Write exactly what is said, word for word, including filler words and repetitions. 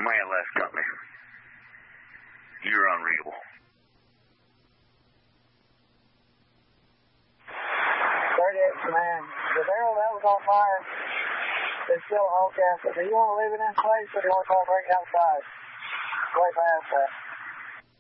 Command last company. You're unreadable. thirty-eight Command. The barrel that was on fire is still a whole casket. Do you want to leave it in place or do you want to call break outside? Way past that.